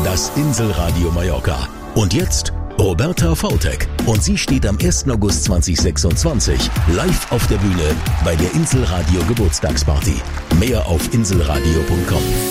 Das Inselradio Mallorca. Und jetzt Roberta Vautek. Und sie steht am 1. August 2026 live auf der Bühne bei der Inselradio Geburtstagsparty. Mehr auf inselradio.com.